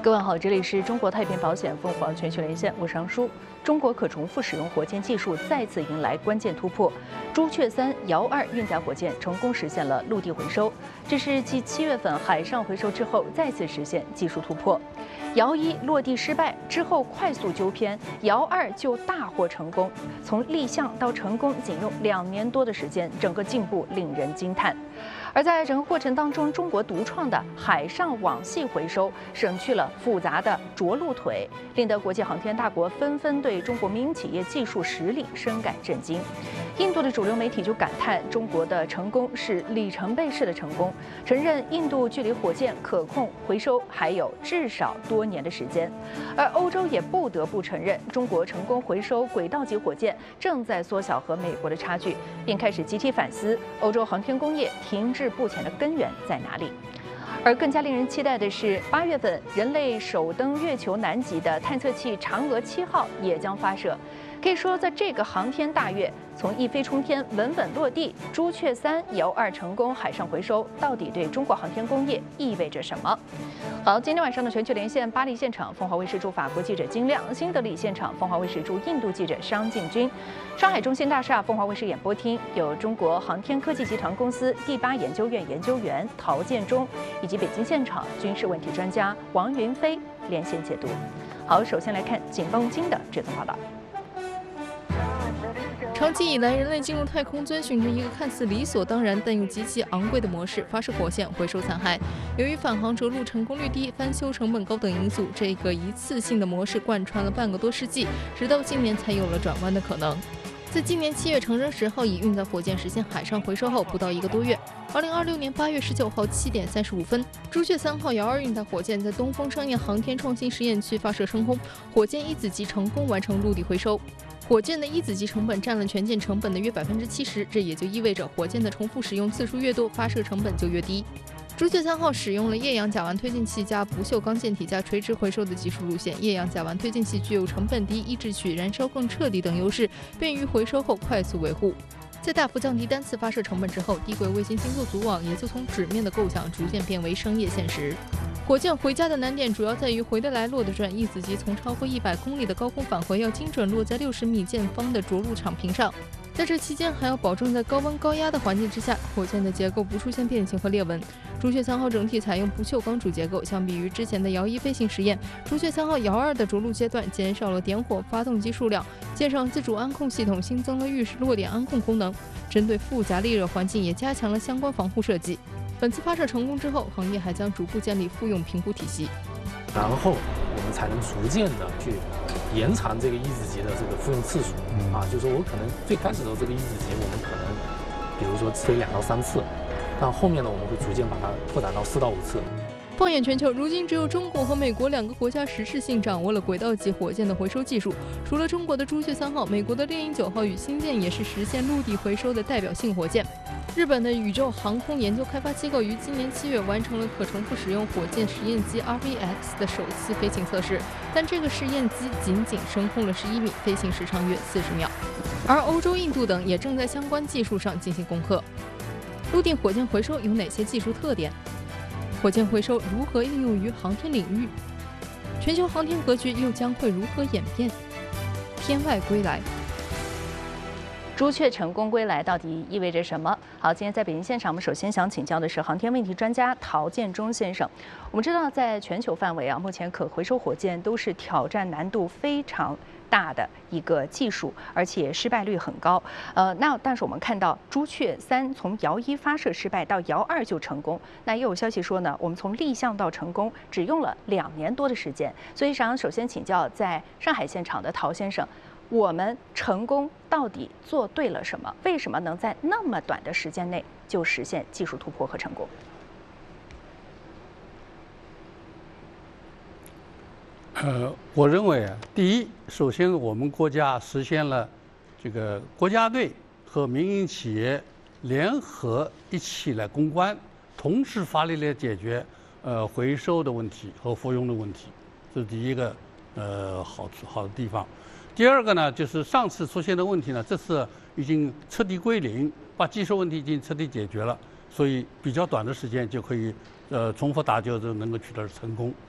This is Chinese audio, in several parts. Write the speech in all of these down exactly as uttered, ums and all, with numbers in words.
各位好，这里是中国太平保险凤凰全球连线，我是杨舒。中国可重复使用火箭技术再次迎来关键突破，朱雀三遥二运载火箭成功实现了陆地回收，这是继七月份海上回收之后再次实现技术突破。遥一落地失败之后快速纠偏，遥二就大获成功，从立项到成功仅用两年多的时间，整个进步令人惊叹。而在整个过程当中，中国独创的海上网系回收省去了复杂的着陆腿，令得国际航天大国纷纷对中国民营企业技术实力深感震惊。印度的主流媒体就感叹，中国的成功是里程碑式的成功，承认印度距离火箭可控回收还有至少多年的时间。而欧洲也不得不承认，中国成功回收轨道级火箭正在缩小和美国的差距，并开始集体反思欧洲航天工业停滞不前的根源在哪里。而更加令人期待的是，八月份人类首登月球南极的探测器嫦娥七号也将发射。可以说，在这个航天大月，从一飞冲天稳稳落地，朱雀三遥二成功海上回收，到底对中国航天工业意味着什么？好，今天晚上的全球连线，巴黎现场，凤凰卫视驻法国记者金亮；新德里现场，凤凰卫视驻印度记者商进军；上海中心大厦，凤凰卫视演播厅有中国航天科技集团公司第八研究院研究员陶建中，以及北京现场军事问题专家王云飞连线解读。好，首先来看紧绷金的这则报道。 长期以来，人类进入太空遵循着一个看似理所当然但又极其昂贵的模式：发射火箭回收残骸。由于返航着陆成功率低、翻修成本高等因素，这个一次性的模式贯穿了半个多世纪，直到今年才有了转弯的可能。在今年七月长征十号乙运载火箭实现海上回收后不到一个多月，二零二六年八月十九号七点三十五分，朱雀三号遥二运载火箭在东风商业航天创新实验区发射升空，火箭一子级成功完成陆地回收。火箭的一子级成本占了全舰成本的约百分之七十，这也就意味着火箭的重复使用次数越多，发射成本就越低。朱雀三号使用了液氧甲烷推进器加不锈钢舰体加垂直回收的技术路线，液氧甲烷推进器具有成本低、抑制取燃烧更彻底等优势，便于回收后快速维护。在大幅降低单次发射成本之后，低轨卫星星座组网也就从纸面的构想逐渐变为商业现实。火箭回家的难点主要在于回得来落得转，一子级从超过一百公里的高空返回要精准落在六十米见方的着陆场屏上，在这期间还要保证在高温高压的环境之下，火箭的结构不出现变形和裂纹。朱雀三号整体采用不锈钢主结构，相比于之前的遥一飞行实验，朱雀三号遥二的着陆阶段减少了点火发动机数量，舰上自主安控系统新增了预示落点安控功能，针对复杂烈热环境也加强了相关防护设计。本次发射成功之后，行业还将逐步建立复用评估体系， 然后我们才能逐渐的去延长这个一子级的这个复用次数。嗯、啊，就是说我可能最开始的这个一子级，我们可能比如说飞两到三次，但后面呢，我们会逐渐把它拓展到四到五次。 放眼全球，如今只有中国和美国两个国家实质性掌握了轨道级火箭的回收技术。除了中国的朱雀三号，美国的猎鹰九号与星舰也是实现陆地回收的代表性火箭。日本的宇宙航空研究开发机构于今年七月完成了可重复使用火箭实验机 R V X 的首次飞行测试，但这个实验机仅仅升空了十一米，飞行时长约四十秒。而欧洲、印度等也正在相关技术上进行攻克。陆地火箭回收有哪些技术特点？火箭回收如何应用于航天领域？全球航天格局又将会如何演变？天外归来。 朱雀成功归来到底意味着什么？好，今天在北京现场，我们首先想请教的是航天问题专家陶建中先生。我们知道，在全球范围啊，目前可回收火箭都是挑战难度非常大的一个技术，而且失败率很高。呃，那但是我们看到朱雀三从遥一发射失败到遥二就成功，那也有消息说呢，我们从立项到成功只用了两年多的时间。所以想首先请教在上海现场的陶先生。我们成功到底做对了什么？为什么能在那么短的时间内就实现技术突破和成功？ 呃，我认为啊，第一，首先我们国家实现了这个国家队和民营企业联合一起来攻关，同时发力来解决呃回收的问题和复用的问题，这是第一个呃好处好的地方。第二个呢，就是上次出现的问题呢，这次已经彻底归零，把技术问题已经彻底解决了，所以比较短的时间就可以呃重复打救就能够取得成功。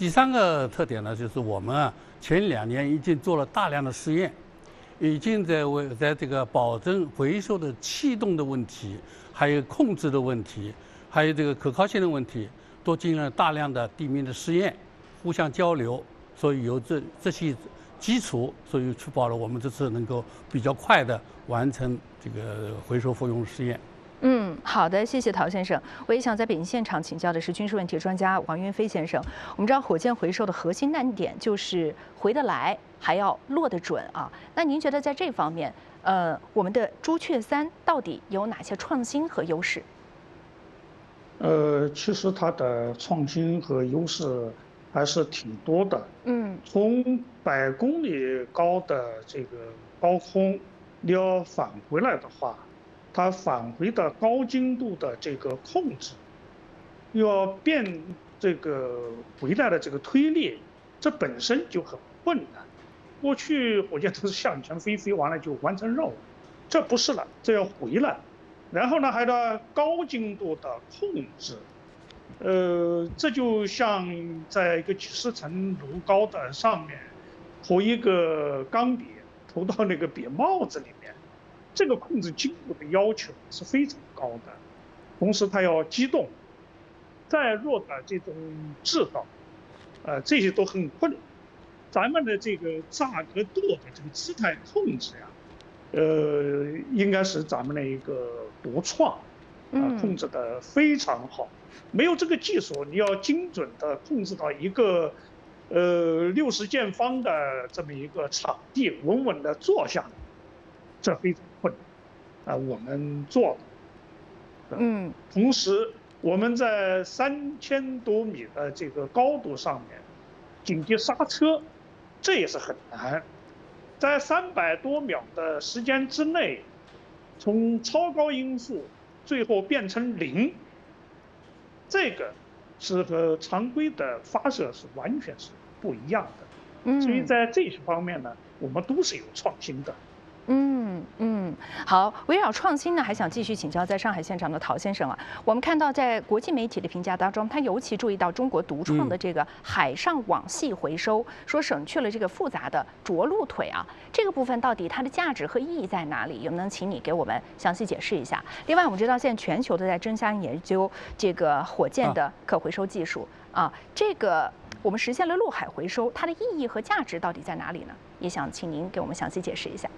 第三个特点呢，就是我们啊前两年已经做了大量的试验，已经在为在这个保证回收的气动的问题，还有控制的问题，还有这个可靠性的问题，都进行了大量的地面的试验，互相交流，所以有这这些基础，所以确保了我们这次能够比较快的完成这个回收复用试验。 嗯，好的，谢谢陶先生。我也想在北京现场请教的是军事问题专家王云飞先生。我们知道火箭回收的核心难点就是回得来，还要落得准啊。那您觉得在这方面，呃，我们的朱雀三到底有哪些创新和优势？ 呃，其实它的创新和优势还是挺多的。 嗯， 从百公里高的这个高空，你要返回来的话，它返回的高精度的这个控制，要变这个回来的这个推力，这本身就很困难。过去火箭都是向前飞，飞完了就完成任务，这不是了，这要回来，然后呢还得高精度的控制，呃，这就像在一个几十层楼高的上面投一个钢笔，投到那个瘪帽子里面。这个控制精度的要求是非常高的，同时它要机动，再弱的这种制导，呃，这些都很困难。咱们的这个炸和舵的这个姿态控制呀，呃，应该是咱们的一个独创，啊，控制的非常好。没有这个技术，你要精准的控制到一个，呃，六十见方的这么一个场地，稳稳的坐下来。这非常困难，啊，我们做的，嗯，同时我们在三千多米的这个高度上面紧急刹车，这也是很难，在三百多秒的时间之内，从超高音速最后变成零，这个是和常规的发射是完全是不一样的，嗯，所以在这些方面呢，我们都是有创新的。 嗯嗯，好，围绕创新呢，还想继续请教在上海现场的陶先生啊。我们看到在国际媒体的评价当中，他尤其注意到中国独创的这个海上网系回收，说省去了这个复杂的着陆腿啊，这个部分到底它的价值和意义在哪里？有能请你给我们详细解释一下？另外，我们知道现在全球都在争相研究这个火箭的可回收技术啊，这个我们实现了陆海回收，它的意义和价值到底在哪里呢？也想请您给我们详细解释一下。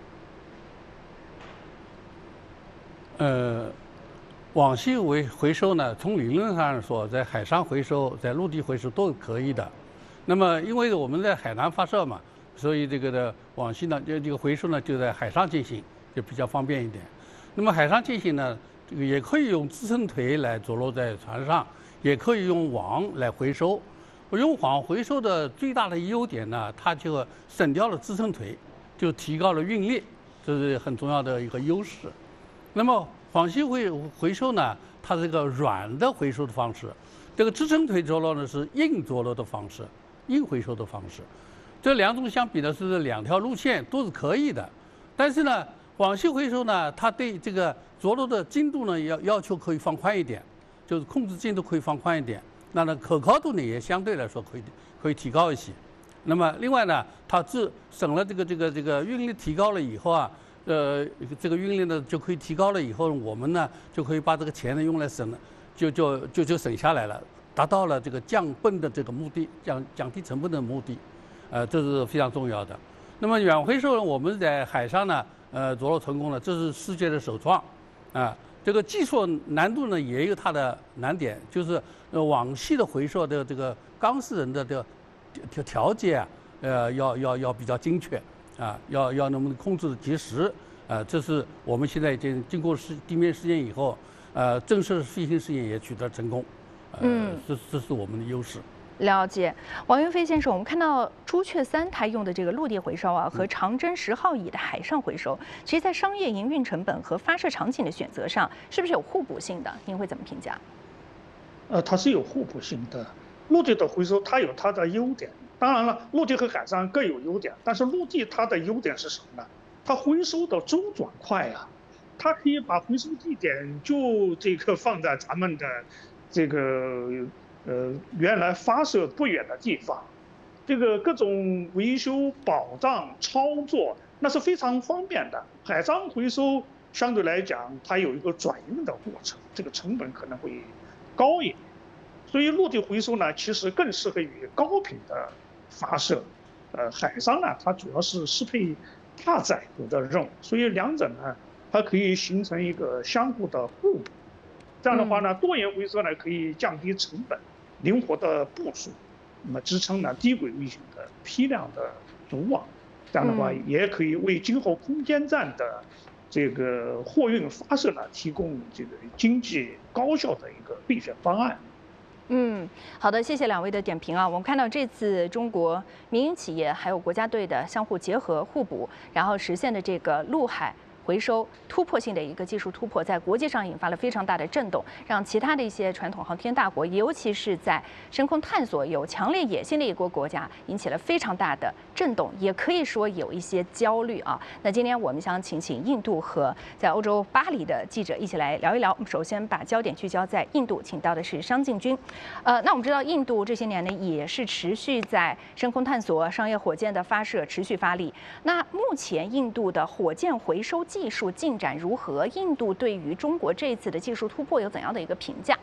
呃，网系回回收呢，从理论上说，在海上回收、在陆地回收都是可以的。那么，因为我们在海南发射嘛，所以这个的网系呢，就这个回收呢就在海上进行，就比较方便一点。那么海上进行呢，这个也可以用支撑腿来着陆在船上，也可以用网来回收。我用网回收的最大的优点呢，它就省掉了支撑腿，就提高了运力，这是很重要的一个优势。那么网系回回收呢，它是一个软的回收的方式，这个支撑腿着陆呢是硬着陆的方式，硬回收的方式。这两种相比呢是两条路线都是可以的，但是呢，网系回收呢，它对这个着陆的精度呢要要求可以放宽一点，就是控制精度可以放宽一点，那呢可靠度呢也相对来说可以可以提高一些。那么另外呢，它自省了这个这个这个运力提高了以后啊。呃，这个运力呢就可以提高了以后，我们呢就可以把这个钱呢用来省了，就就就就省下来了，达到了这个降本的这个目的，降降低成本的目的，呃，这是非常重要的。那么远回收呢，我们在海上呢，呃，着陆成功了，这是世界的首创，啊，这个技术难度呢也有它的难点，就是呃网系的回收的这个钢丝人的这个调调节啊，呃，要要要比较精确。啊，要要能不能控制的及时，呃，这是我们现在已经经过试地面试验以后，呃，正式飞行试验也取得成功，呃、嗯，这这是我们的优势。 了解，王云飞先生，我们看到朱雀三它用的这个陆地回收啊，和长征十号乙的海上回收，其实在商业营运成本和发射场景的选择上，是不是有互补性的？您会怎么评价？ 呃，它是有互补性的，陆地的回收它有它的优点。当然了，陆地和海上各有优点，但是陆地它的优点是什么呢？它回收的周转快啊，它可以把回收地点就这个放在咱们的这个呃原来发射不远的地方，这个各种维修、保障、操作那是非常方便的。海上回收相对来讲，它有一个转运的过程，这个成本可能会高一点。所以陆地回收呢，其实更适合于高频的发射。呃，海上呢，它主要是适配大载荷的任务，所以两者呢，它可以形成一个相互的互补。这样的话呢，多元回收呢可以降低成本，灵活的部署，那么支撑呢低轨卫星的批量的组网。这样的话，也可以为今后空间站的这个货运发射呢提供这个经济高效的一个备选方案。 嗯，好的，谢谢两位的点评啊。我们看到这次中国民营企业还有国家队的相互结合互补，然后实现的这个陆海回收突破性的一个技术突破，在国际上引发了非常大的震动，让其他的一些传统航天大国，尤其是在深空探索有强烈野心的一国国家，引起了非常大的震动，也可以说有一些焦虑啊。那今天我们想请请印度和在欧洲巴黎的记者一起来聊一聊。我们首先把焦点聚焦在印度，请到的是商进军。呃，那我们知道印度这些年呢也是持续在深空探索、商业火箭的发射持续发力。那目前印度的火箭回收技术进展如何？印度对于中国这次的技术突破有怎样的一个评价？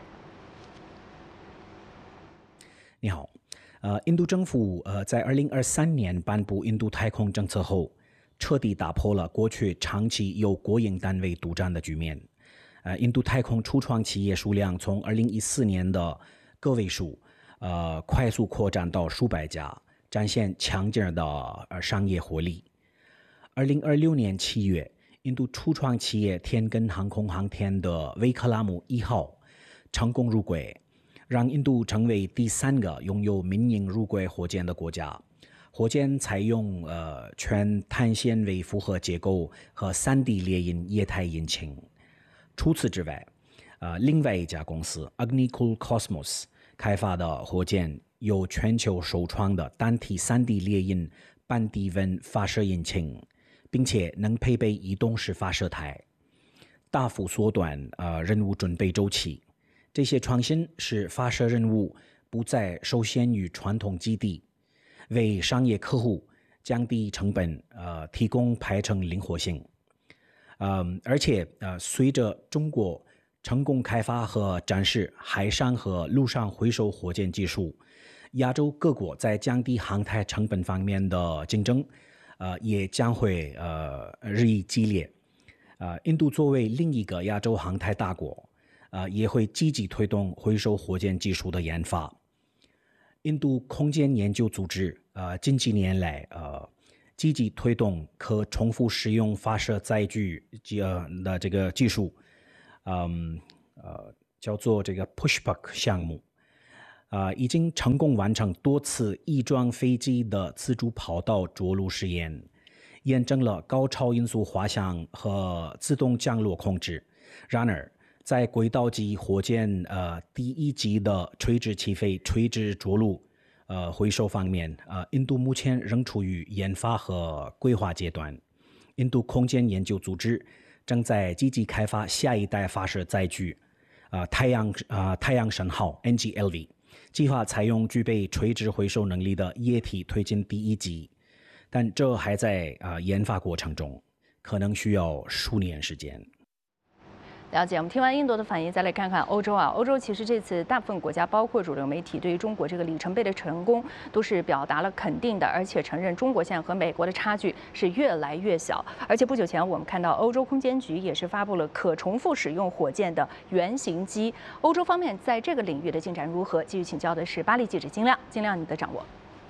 你好，呃，印度政府呃在二零二三年颁布印度太空政策后，彻底打破了过去长期由国营单位独占的局面。呃，印度太空初创企业数量从二零一四年的个位数，呃，快速扩展到数百家，展现强劲的呃商业活力。二零二六年七月，印度初创企业天根航空航天的维克拉姆一号成功入轨，让印度成为第三个拥有民营入轨火箭的国家。火箭采用呃全碳纤维复合结构和 三 D 猎鹰液态引擎。除此之外，呃，另外一家公司 Agnikul Cosmos 开发的火箭有全球首创的单体 三 D 猎鹰半低温发射引擎，并且能配备移动式发射台，大幅缩短呃任务准备周期。这些创新使发射任务不再受限于传统基地，为商业客户降低成本，呃，提供排程灵活性。嗯，而且呃，随着中国成功开发和展示海上和陆上回收火箭技术，亚洲各国在降低航太成本方面的竞争，呃，也将会呃日益激烈。呃，印度作为另一个亚洲航太大国，呃，也会积极推动回收火箭技术的研发。印度空间研究组织呃近几年来呃。积极推动可重复使用发射载具的这个技术，嗯呃叫做这个 Pushpak 项目，啊、呃、已经成功完成多次翼装飞机的自主跑道着陆实验，验证了高超音速滑翔和自动降落控制。然而，在轨道级火箭呃第一级的垂直起飞、垂直着陆。呃，回收方面，呃，印度目前仍处于研发和规划阶段。印度空间研究组织正在积极开发下一代发射载具，呃，太阳啊、呃、太阳神号 N G L V， 计划采用具备垂直回收能力的液体推进第一级，但这还在啊、呃、研发过程中，可能需要数年时间。 了解，我们听完印度的反应，再来看看欧洲啊。欧洲其实这次大部分国家，包括主流媒体，对于中国这个里程碑的成功，都是表达了肯定的，而且承认中国现在和美国的差距是越来越小。而且不久前，我们看到欧洲空间局也是发布了可重复使用火箭的原型机。欧洲方面在这个领域的进展如何？继续请教的是巴黎记者金亮，金亮你的掌握。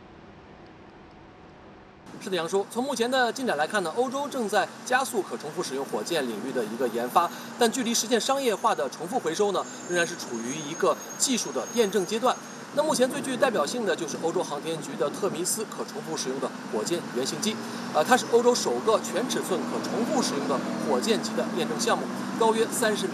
是的，杨叔，从目前的进展来看呢，欧洲正在加速可重复使用火箭领域的一个研发，但距离实现商业化的重复回收呢，仍然是处于一个技术的验证阶段。那目前最具代表性的就是欧洲航天局的特弥斯可重复使用的火箭原型机，呃，它是欧洲首个全尺寸可重复使用的火箭级的验证项目，高约三十米，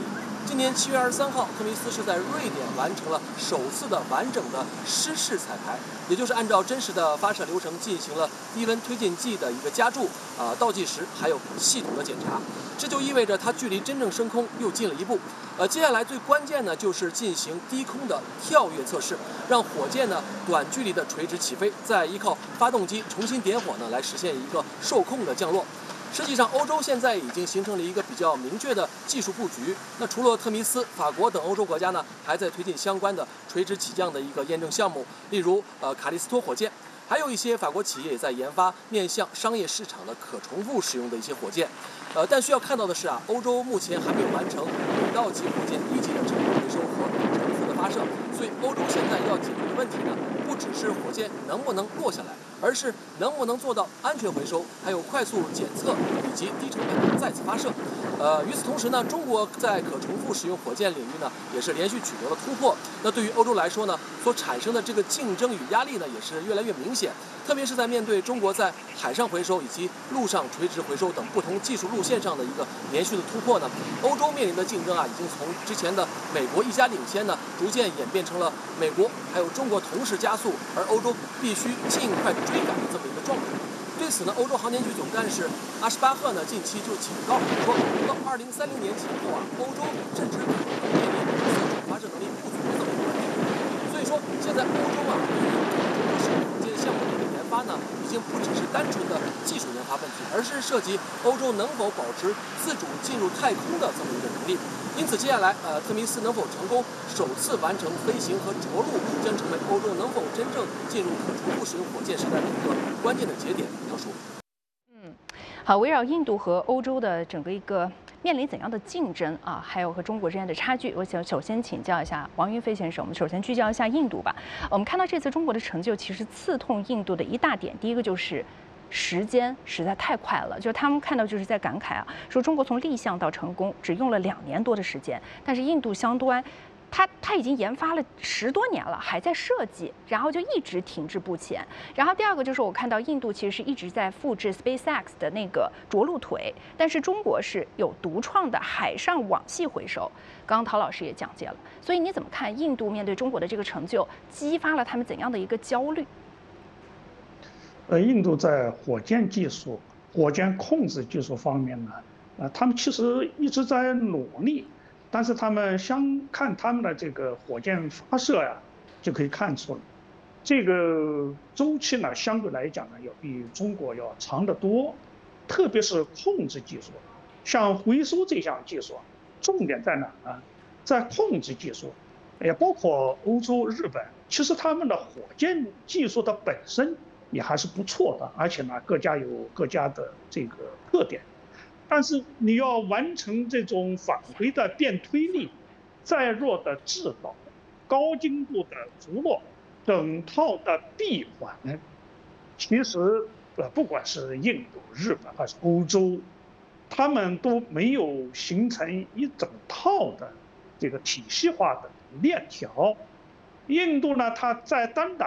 今年七月二十三号，特弥斯是在瑞典完成了首次的完整的湿式彩排，也就是按照真实的发射流程进行了低温推进剂的一个加注、啊、呃、倒计时，还有系统的检查。这就意味着它距离真正升空又近了一步。呃，接下来最关键呢，就是进行低空的跳跃测试，让火箭呢短距离的垂直起飞，再依靠发动机重新点火呢，来实现一个受控的降落。实际上，欧洲现在已经形成了一个比较明确的技术布局。那除了特弥斯、法国等欧洲国家呢，还在推进相关的垂直起降的一个验证项目，例如呃卡利斯托火箭。还有一些法国企业也在研发面向商业市场的可重复使用的一些火箭，呃，但需要看到的是啊，欧洲目前还没有完成轨道级火箭一级的成功回收和重复的发射，所以欧洲现在要解决的问题呢，不只是火箭能不能落下来，而是能不能做到安全回收，还有快速检测以及低成本的再次发射。呃，与此同时呢，中国在可重复使用火箭领域呢，也是连续取得了突破。那对于欧洲来说呢，所产生的这个竞争与压力呢，也是越来越明显。特别是在面对中国在海上回收以及陆上垂直回收等不同技术路线上的一个连续的突破呢，欧洲面临的竞争啊，已经从之前的美国一家领先呢，逐渐演变成了美国还有中国同时加速，而欧洲必须尽快追赶的这么一个状态。对此呢，欧洲航天局总干事阿什巴赫呢近期就警告说，到二零三零年前后啊，欧洲甚至可能面临自主发射能力不足的这么一个问题。所以说，现在欧洲啊，对于中国使用火箭项目的研发呢，已经不只是单纯的技术研发问题，而是涉及欧洲能否保持自主进入太空的这么一个能力。因此，接下来，呃，特弥斯能否成功首次完成飞行和着陆，将成为欧洲能否真正进入可重复使用火箭时代的一个关键的节点。杨叔， 嗯，好，围绕印度和欧洲的整个一个面临怎样的竞争啊，还有和中国之间的差距，我想首先请教一下王云飞先生。我们首先聚焦一下印度吧。我们看到这次中国的成就，其实刺痛印度的一大点，第一个就是时间实在太快了，就是他们看到就是在感慨啊，说中国从立项到成功只用了两年多的时间，但是印度相端，他他已经研发了十多年了，还在设计，然后就一直停滞不前。然后第二个就是我看到印度其实是一直在复制 SpaceX 的那个着陆腿，但是中国是有独创的海上网系回收。刚刚陶老师也讲解了，所以你怎么看印度面对中国的这个成就，激发了他们怎样的一个焦虑？ 呃，印度在火箭技术、火箭控制技术方面呢，呃，他们其实一直在努力，但是他们相看他们的这个火箭发射呀，就可以看出来，这个周期呢，相对来讲呢，要比中国要长得多，特别是控制技术，像回收这项技术，重点在哪呢？在控制技术，也包括欧洲、日本，其实他们的火箭技术的本身也还是不错的，而且呢，各家有各家的这个特点。但是你要完成这种返回的电推力、载弱的制导、高精度的着落、整套的闭环，其实呃，不管是印度、日本还是欧洲，他们都没有形成一整套的这个体系化的链条。印度呢，它在单打